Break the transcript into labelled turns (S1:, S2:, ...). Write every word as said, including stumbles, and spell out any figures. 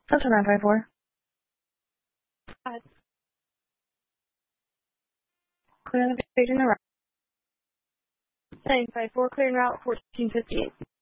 S1: That's nine five four.
S2: Uh,
S1: Clear the page in the right.
S2: nine five four, clearing route fourteen fifty-eight.